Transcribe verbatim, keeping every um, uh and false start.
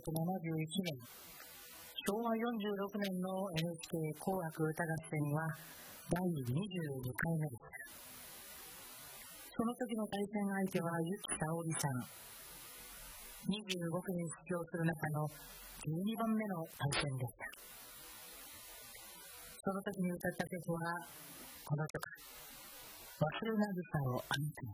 ななじゅういちねん、しょうわよんじゅうろくねんの エヌエイチケー 紅白歌合戦はだいにじゅうにかいめでした。その時の対戦相手は由紀さおりさん。にじゅうごくに出場する中のじゅうにばんめの対戦でした。その時に歌った曲はこの曲、忘れ渚をあなたに。